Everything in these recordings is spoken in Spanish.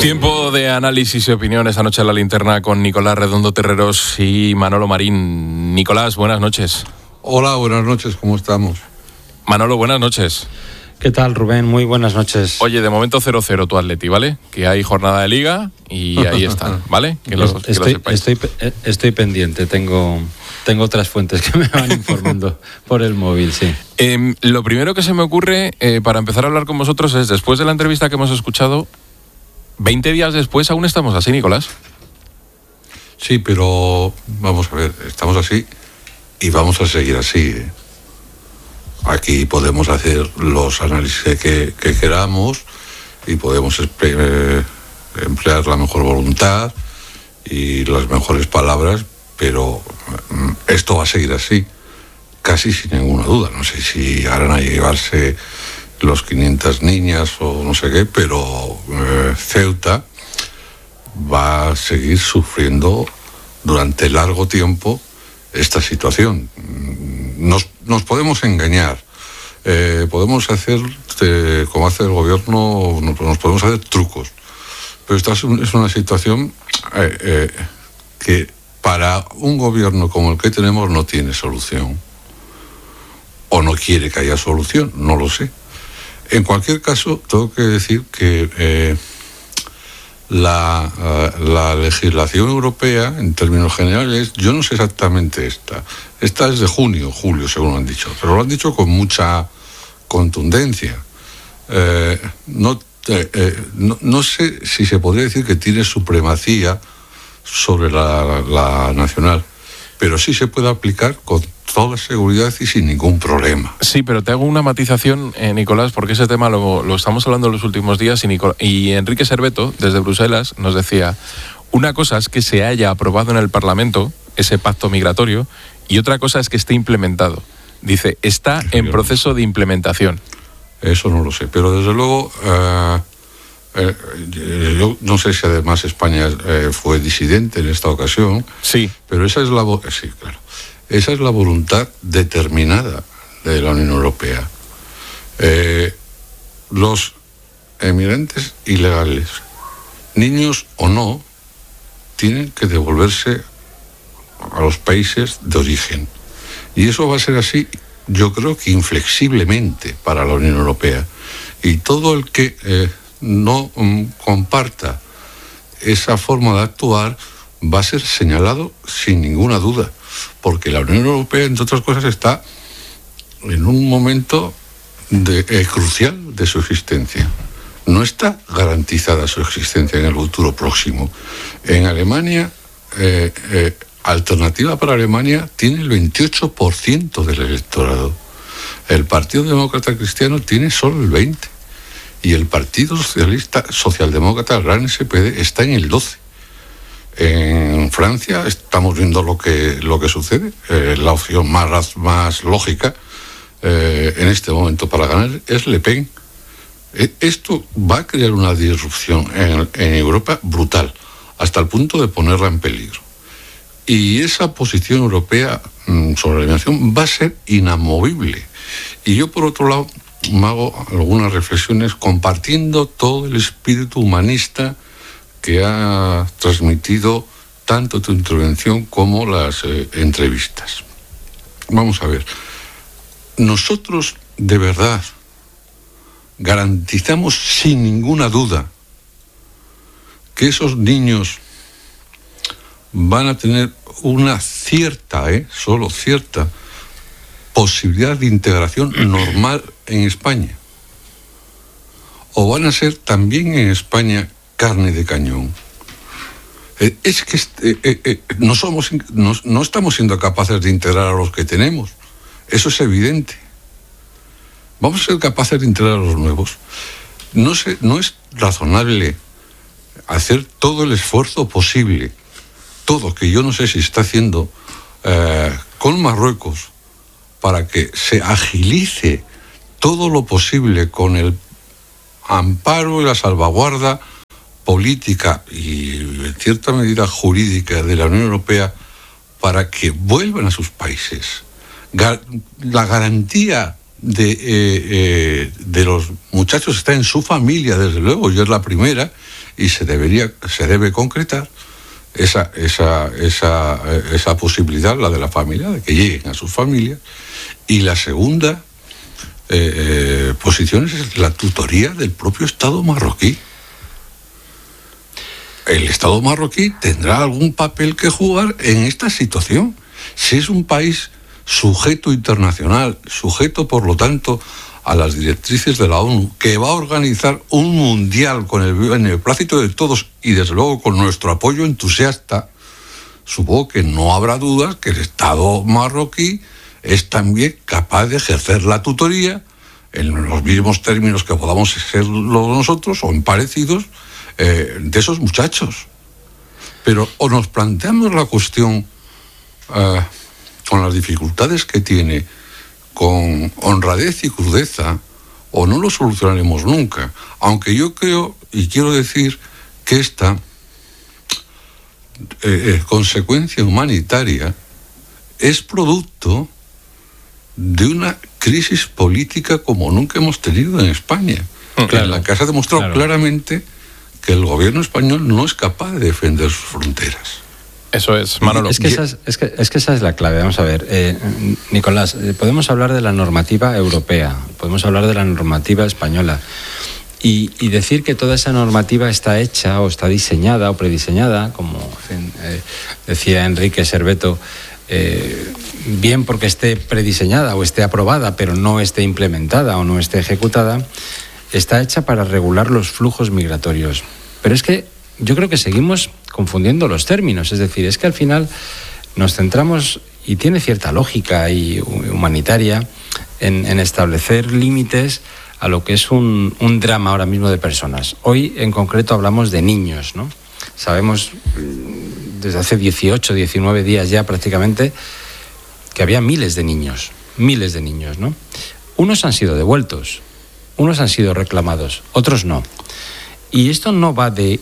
Tiempo de análisis y opinión esta noche en La Linterna con Nicolás Redondo Terreros y Manolo Marín. Nicolás, buenas noches. Hola, buenas noches, ¿cómo estamos? Manolo, buenas noches. ¿Qué tal, Rubén? Muy buenas noches. Oye, de momento 0-0 tu Atleti, ¿vale? Que hay jornada de Liga y ahí están, ¿vale? Que lo sepáis. Estoy pendiente, tengo otras fuentes que me van informando por el móvil, sí. Lo primero que se me ocurre para empezar a hablar con vosotros es, después de la entrevista que hemos escuchado, 20 días después aún estamos así, Nicolás. Sí, pero vamos a ver, estamos así y vamos a seguir así. Aquí podemos hacer los análisis que queramos y podemos emplear la mejor voluntad y las mejores palabras, pero esto va a seguir así, casi sin ninguna duda. No sé si harán a llevarse los 500 niñas o no sé qué, pero Ceuta va a seguir sufriendo durante largo tiempo esta situación. Nos podemos engañar, podemos hacer, como hace el gobierno, nos podemos hacer trucos, pero esta es una situación que para un gobierno como el que tenemos no tiene solución, o no quiere que haya solución, no lo sé. En cualquier caso, tengo que decir que la legislación europea, en términos generales, yo no sé exactamente esta es de julio, según lo han dicho, pero lo han dicho con mucha contundencia. No sé si se podría decir que tiene supremacía sobre la nacional, pero sí se puede aplicar con toda seguridad y sin ningún problema. Sí, pero te hago una matización, Nicolás, porque ese tema lo estamos hablando en los últimos días y Enrique Serveto, desde Bruselas, nos decía, una cosa es que se haya aprobado en el Parlamento ese pacto migratorio y otra cosa es que esté implementado. Dice, está en proceso de implementación. Eso no lo sé, pero desde luego yo no sé si además España fue disidente en esta ocasión. Sí. Pero esa es la voluntad determinada de la Unión Europea. Los emigrantes ilegales, niños o no, tienen que devolverse a los países de origen. Y eso va a ser así, yo creo que inflexiblemente para la Unión Europea. Y todo el que no comparta esa forma de actuar va a ser señalado sin ninguna duda, porque la Unión Europea, entre otras cosas, está en un momento crucial de su existencia. No está garantizada su existencia en el futuro próximo. En Alemania, Alternativa para Alemania tiene el 28% del electorado. El Partido Demócrata Cristiano tiene solo el 20%. Y el Partido Socialdemócrata, el gran SPD, está en el 12%. En Francia estamos viendo lo que sucede. La opción más lógica en este momento para ganar es Le Pen. Esto va a crear una disrupción en Europa brutal, hasta el punto de ponerla en peligro. Y esa posición europea sobre la inmigración va a ser inamovible. Y yo, por otro lado, me hago algunas reflexiones compartiendo todo el espíritu humanista que ha transmitido tanto tu intervención como las entrevistas. Vamos a ver. Nosotros, de verdad, garantizamos sin ninguna duda que esos niños van a tener una cierta, solo cierta, posibilidad de integración normal en España. O van a ser también en España carne de cañón. Es que no estamos siendo capaces de integrar a los que tenemos. Eso es evidente. Vamos a ser capaces de integrar a los nuevos. No es razonable hacer todo el esfuerzo posible, todo, que yo no sé si está haciendo con Marruecos, para que se agilice todo lo posible con el amparo y la salvaguarda política y en cierta medida jurídica de la Unión Europea para que vuelvan a sus países. La garantía de los muchachos está en su familia, desde luego, y es la primera, y se debe concretar esa posibilidad, la de la familia, de que lleguen a sus familias. Y la segunda posición es la tutoría del propio Estado marroquí. El Estado marroquí tendrá algún papel que jugar en esta situación. Si es un país sujeto internacional, sujeto, por lo tanto, a las directrices de la ONU, que va a organizar un mundial con el beneplácito de todos y, desde luego, con nuestro apoyo entusiasta, supongo que no habrá dudas que el Estado marroquí es también capaz de ejercer la tutoría en los mismos términos que podamos ejercerlo nosotros, o en parecidos, de esos muchachos. Pero o nos planteamos la cuestión con las dificultades que tiene, con honradez y crudeza, o no lo solucionaremos nunca. Aunque yo creo y quiero decir que esta consecuencia humanitaria es producto de una crisis política como nunca hemos tenido en España, en la que se ha demostrado claramente que el gobierno español no es capaz de defender sus fronteras. Eso es, Manolo. Es que esa es la clave. Vamos a ver, Nicolás, podemos hablar de la normativa europea, podemos hablar de la normativa española y decir que toda esa normativa está hecha o está diseñada o prediseñada, como decía Enrique Serveto, bien porque esté prediseñada o esté aprobada, pero no esté implementada o no esté ejecutada, está hecha para regular los flujos migratorios. Pero es que yo creo que seguimos confundiendo los términos, es decir, es que al final nos centramos, y tiene cierta lógica y humanitaria, en establecer límites a lo que es un drama ahora mismo de personas. Hoy en concreto hablamos de niños, ¿no? Sabemos desde hace 18, 19 días ya prácticamente que había miles de niños, ¿no? Unos han sido devueltos, unos han sido reclamados, otros no. Y esto no va de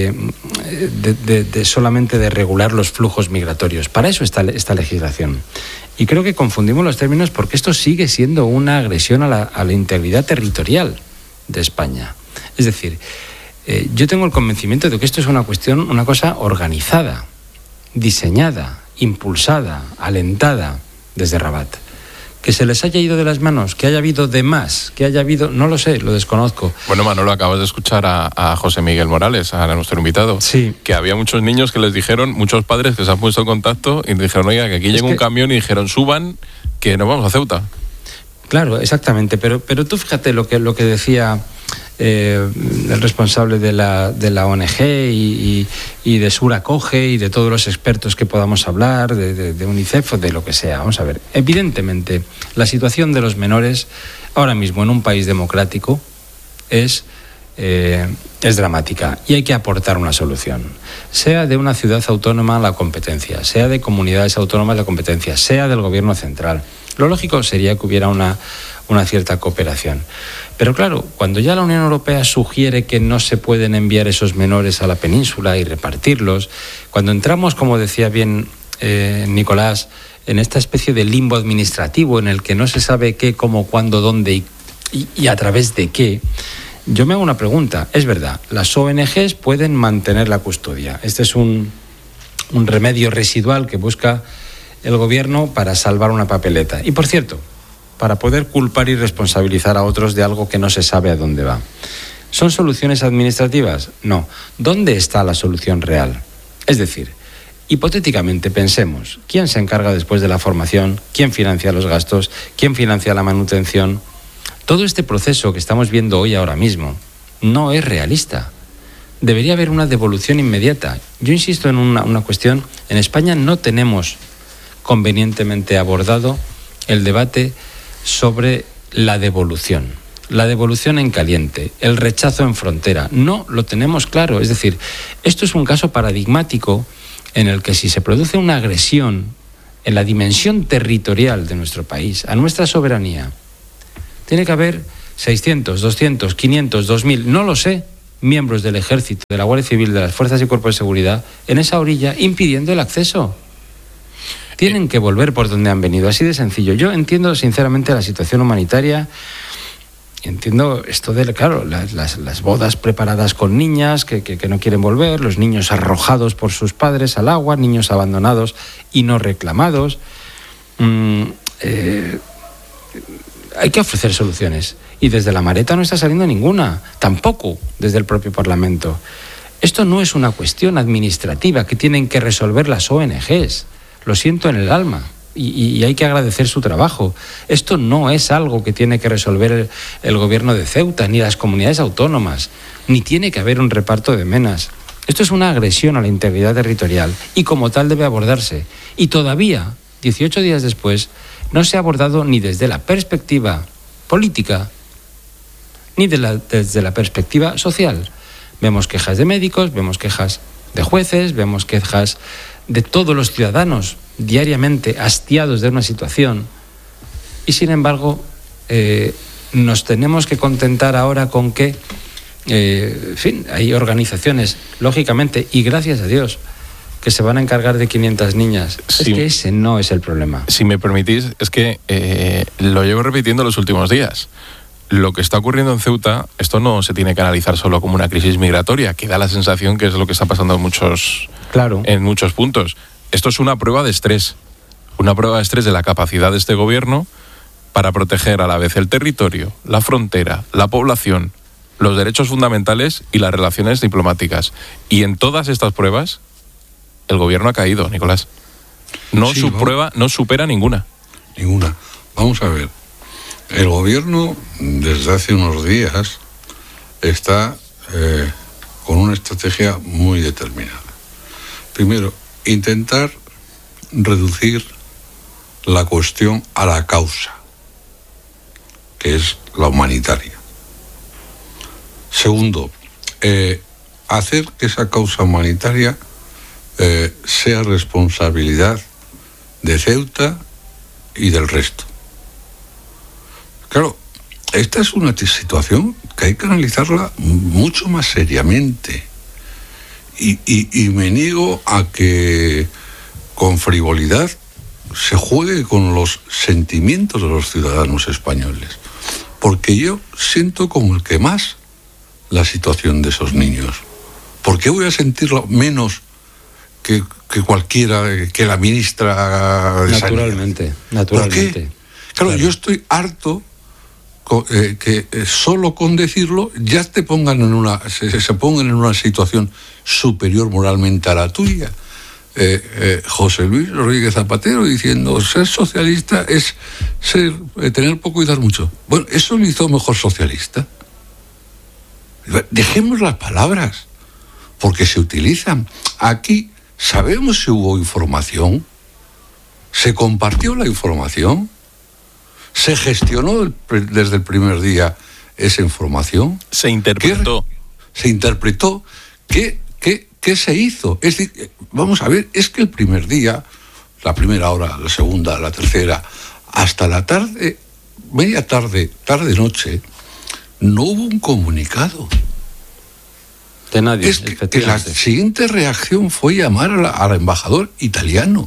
solamente de regular los flujos migratorios. Para eso está esta legislación. Y creo que confundimos los términos porque esto sigue siendo una agresión a la integridad territorial de España. Es decir, yo tengo el convencimiento de que esto es una cosa organizada, diseñada, impulsada, alentada desde Rabat. Que se les haya ido de las manos, que haya habido de más, que haya habido, no lo sé, lo desconozco. Bueno, Manolo, acabas de escuchar a José Miguel Morales, a nuestro invitado. Sí. Que había muchos niños que les dijeron, muchos padres que se han puesto en contacto y dijeron, oiga, que aquí llega un camión, y dijeron, suban, que nos vamos a Ceuta. Claro, exactamente, pero tú fíjate lo que decía el responsable de la ONG y de Sur Acoge y de todos los expertos que podamos hablar, de UNICEF o de lo que sea. Vamos a ver, evidentemente la situación de los menores ahora mismo en un país democrático es dramática y hay que aportar una solución. Sea de una ciudad autónoma la competencia, sea de comunidades autónomas la competencia, sea del gobierno central. Lo lógico sería que hubiera una cierta cooperación. Pero claro, cuando ya la Unión Europea sugiere que no se pueden enviar esos menores a la península y repartirlos, cuando entramos, como decía bien Nicolás, en esta especie de limbo administrativo en el que no se sabe qué, cómo, cuándo, dónde y a través de qué, yo me hago una pregunta. Es verdad, las ONGs pueden mantener la custodia. Este es un remedio residual que busca el gobierno para salvar una papeleta. Y por cierto, para poder culpar y responsabilizar a otros de algo que no se sabe a dónde va. ¿Son soluciones administrativas? No. ¿Dónde está la solución real? Es decir, hipotéticamente pensemos, ¿quién se encarga después de la formación? ¿Quién financia los gastos? ¿Quién financia la manutención? Todo este proceso que estamos viendo hoy ahora mismo no es realista. Debería haber una devolución inmediata. Yo insisto en una cuestión. En España no tenemos convenientemente abordado el debate sobre la devolución en caliente, el rechazo en frontera. No lo tenemos claro. Es decir, esto es un caso paradigmático en el que si se produce una agresión en la dimensión territorial de nuestro país, a nuestra soberanía, tiene que haber 600, 200, 500, 2000, no lo sé, miembros del Ejército, de la Guardia Civil, de las Fuerzas y Cuerpos de Seguridad en esa orilla impidiendo el acceso. Tienen que volver por donde han venido, así de sencillo. Yo entiendo sinceramente la situación humanitaria. Entiendo esto de, claro, las bodas preparadas con niñas que no quieren volver, los niños arrojados por sus padres al agua, niños abandonados y no reclamados. Hay que ofrecer soluciones. Y desde la Mareta no está saliendo ninguna, tampoco desde el propio Parlamento. Esto no es una cuestión administrativa que tienen que resolver las ONGs. Lo siento en el alma. Y hay que agradecer su trabajo. Esto no es algo que tiene que resolver el gobierno de Ceuta, ni las comunidades autónomas, ni tiene que haber un reparto de menas. Esto es una agresión a la integridad territorial y como tal debe abordarse. Y todavía, 18 días después, no se ha abordado ni desde la perspectiva política, ni desde la perspectiva social. Vemos quejas de médicos, vemos quejas de jueces, vemos quejas de todos los ciudadanos diariamente hastiados de una situación y sin embargo nos tenemos que contentar ahora con que en fin, hay organizaciones lógicamente y gracias a Dios que se van a encargar de 500 niñas. Sí. Es que ese no es el problema. Si me permitís, es que lo llevo repitiendo los últimos días. Lo que está ocurriendo en Ceuta, esto no se tiene que analizar solo como una crisis migratoria, que da la sensación que es lo que está pasando en muchos puntos. Esto es una prueba de estrés de la capacidad de este gobierno para proteger a la vez el territorio, la frontera, la población, los derechos fundamentales y las relaciones diplomáticas. Y en todas estas pruebas, el gobierno ha caído, Nicolás. No supera ninguna. Ninguna. Vamos a ver. El gobierno, desde hace unos días, está con una estrategia muy determinada. Primero, intentar reducir la cuestión a la causa, que es la humanitaria. Segundo, hacer que esa causa humanitaria sea responsabilidad de Ceuta y del resto. Claro, esta es una situación que hay que analizarla mucho más seriamente. Y me niego a que con frivolidad se juegue con los sentimientos de los ciudadanos españoles. Porque yo siento como el que más la situación de esos niños. ¿Por qué voy a sentirlo menos que cualquiera, que la ministra de Naturalmente. ¿Por qué? Claro, yo estoy harto que solo con decirlo ya te pongan se pongan en una situación superior moralmente a la tuya. José Luis Rodríguez Zapatero diciendo ser socialista es tener poco y dar mucho. Bueno, eso lo hizo mejor socialista. Dejemos las palabras, porque se utilizan. Aquí sabemos si hubo información, se compartió la información, se gestionó desde el primer día esa información. Se interpretó. ¿Qué se hizo? Es decir, vamos a ver, es que el primer día, la primera hora, la segunda, la tercera, hasta la tarde, media tarde, tarde-noche, no hubo un comunicado. De nadie. Es que la siguiente reacción fue llamar al embajador italiano.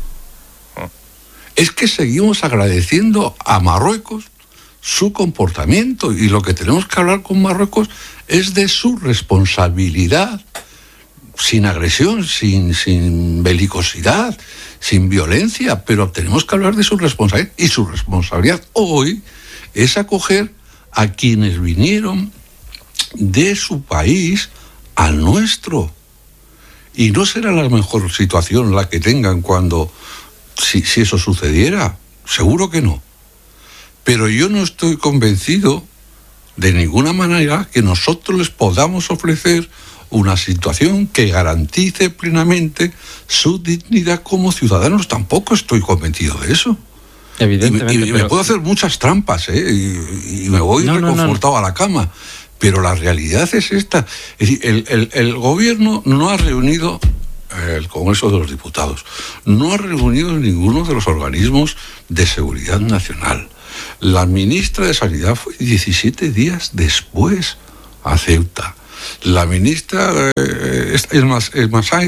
Es que seguimos agradeciendo a Marruecos su comportamiento y lo que tenemos que hablar con Marruecos es de su responsabilidad, sin agresión, sin belicosidad, sin violencia, pero tenemos que hablar de su responsabilidad y su responsabilidad hoy es acoger a quienes vinieron de su país al nuestro. Y no será la mejor situación la que tengan si eso sucediera, seguro que no. Pero yo no estoy convencido de ninguna manera que nosotros les podamos ofrecer una situación que garantice plenamente su dignidad como ciudadanos. Tampoco estoy convencido de eso. Evidentemente. Y me puedo hacer muchas trampas, y me voy reconfortado a la cama. Pero la realidad es esta. Es decir, el gobierno no ha reunido el Congreso de los Diputados, no ha reunido ninguno de los organismos de seguridad nacional. La ministra de Sanidad fue 17 días después a Ceuta. La ministra Esma Saez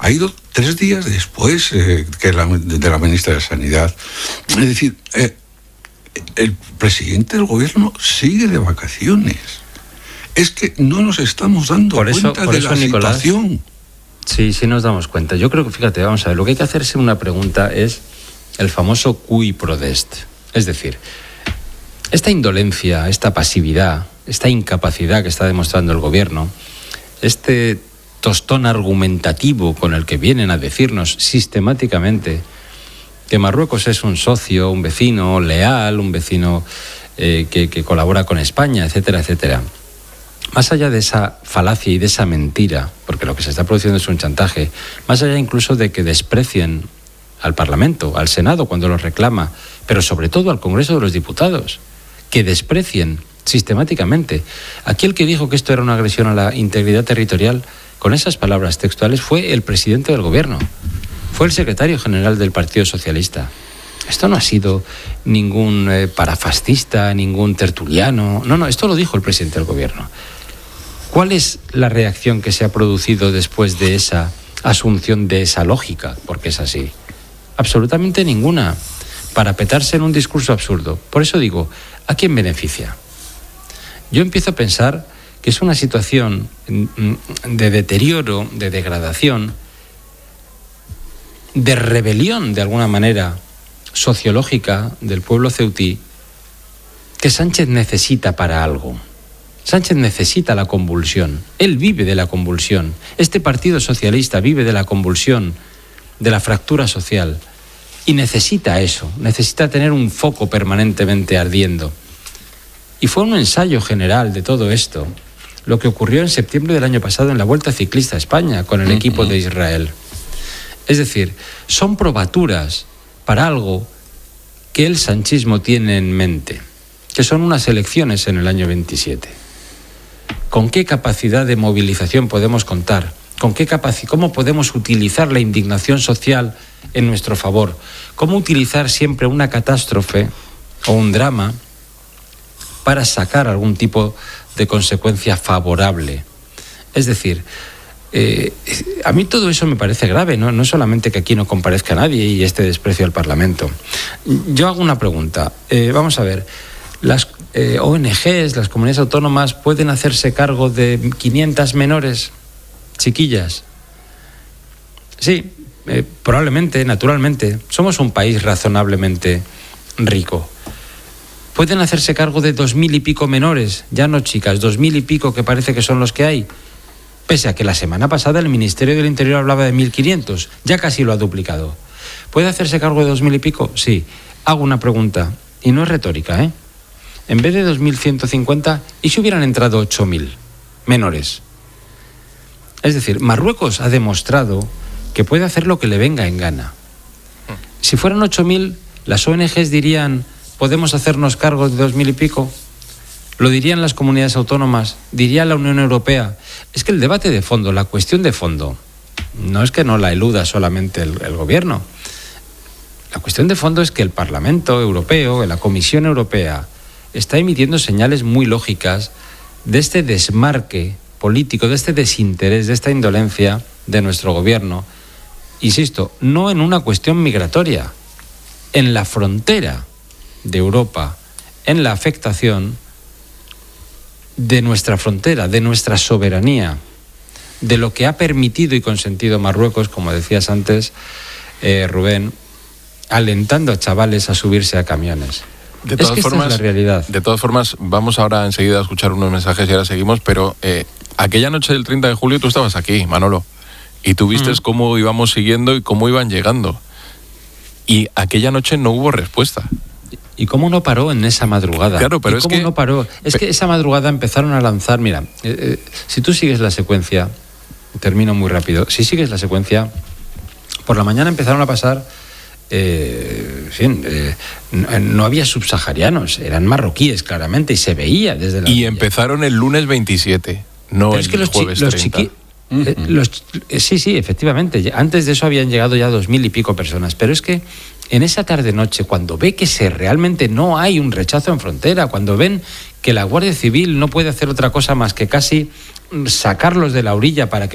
ha ido 3 días después de la ministra de Sanidad. Es decir, el presidente del gobierno sigue de vacaciones. Es que no nos estamos dando cuenta de la situación. Sí, sí nos damos cuenta. Yo creo que, fíjate, vamos a ver, lo que hay que hacerse una pregunta es el famoso cui prodest. Es decir, esta indolencia, esta pasividad, esta incapacidad que está demostrando el gobierno, este tostón argumentativo con el que vienen a decirnos sistemáticamente que Marruecos es un socio, un vecino leal, un vecino que colabora con España, etcétera, etcétera. Más allá de esa falacia y de esa mentira, porque lo que se está produciendo es un chantaje, más allá incluso de que desprecien al Parlamento, al Senado cuando los reclama, pero sobre todo al Congreso de los Diputados, que desprecien sistemáticamente. Aquí el que dijo que esto era una agresión a la integridad territorial, con esas palabras textuales, fue el presidente del gobierno, fue el secretario general del Partido Socialista. Esto no ha sido ningún parafascista, ningún tertuliano. No, esto lo dijo el presidente del gobierno. ¿Cuál es la reacción que se ha producido después de esa asunción de esa lógica? Porque es así. Absolutamente ninguna. Parapetarse en un discurso absurdo. Por eso digo, ¿a quién beneficia? Yo empiezo a pensar que es una situación de deterioro, de degradación, de rebelión, de alguna manera, sociológica del pueblo ceutí, que Sánchez necesita para algo. Sánchez necesita la convulsión. Él vive de la convulsión. Este Partido Socialista vive de la convulsión, de la fractura social. Y necesita eso, necesita tener un foco permanentemente ardiendo. Y fue un ensayo general de todo esto, lo que ocurrió en septiembre del año pasado en la Vuelta Ciclista a España con el equipo de Israel. Es decir, son probaturas para algo que el sanchismo tiene en mente, que son unas elecciones en el año 27. ¿Con qué capacidad de movilización podemos contar? ¿Cómo podemos utilizar la indignación social en nuestro favor? ¿Cómo utilizar siempre una catástrofe o un drama para sacar algún tipo de consecuencia favorable? Es decir, a mí todo eso me parece grave, ¿no? No solamente que aquí no comparezca nadie y este desprecio al Parlamento. Yo hago una pregunta. Vamos a ver, las ONGs, las comunidades autónomas, ¿pueden hacerse cargo de 500 menores, chiquillas? Sí, probablemente, naturalmente. Somos un país razonablemente rico. ¿Pueden hacerse cargo de 2.000 y pico menores? Ya no chicas, 2.000 y pico que parece que son los que hay. Pese a que la semana pasada el Ministerio del Interior hablaba de 1.500, ya casi lo ha duplicado. ¿Puede hacerse cargo de 2.000 y pico? Sí. Hago una pregunta, y no es retórica, ¿eh? En vez de 2.150, ¿y si hubieran entrado 8.000 menores? Es decir, Marruecos ha demostrado que puede hacer lo que le venga en gana. Si fueran 8.000, las ONGs dirían, ¿podemos hacernos cargo de 2.000 y pico? ¿Lo dirían las comunidades autónomas? ¿Diría la Unión Europea? Es que el debate de fondo, la cuestión de fondo, no es que no la eluda solamente el gobierno. La cuestión de fondo es que el Parlamento Europeo, la Comisión Europea, está emitiendo señales muy lógicas de este desmarque político, de este desinterés, de esta indolencia de nuestro gobierno. Insisto, no en una cuestión migratoria, en la frontera de Europa, en la afectación de nuestra frontera, de nuestra soberanía, de lo que ha permitido y consentido Marruecos, como decías antes, Rubén, alentando a chavales a subirse a camiones. De todas formas, esta es la realidad. De todas formas, vamos ahora enseguida a escuchar unos mensajes y ahora seguimos, pero aquella noche del 30 de julio tú estabas aquí, Manolo, y tú vistes cómo íbamos siguiendo y cómo iban llegando. Y aquella noche no hubo respuesta. ¿Y cómo no paró en esa madrugada? Claro, pero es que no paró. Es que esa madrugada empezaron a lanzar, mira, si tú sigues la secuencia, termino muy rápido, si sigues la secuencia, por la mañana empezaron a pasar, no había subsaharianos, eran marroquíes claramente, y se veía desde la... Y empezaron el lunes 27, no pero el es que jueves 30. Sí, efectivamente. Antes de eso habían llegado ya 2.000 y pico personas. Pero es que en esa tarde-noche, cuando ve que realmente no hay un rechazo en frontera, cuando ven que la Guardia Civil no puede hacer otra cosa más que casi sacarlos de la orilla para que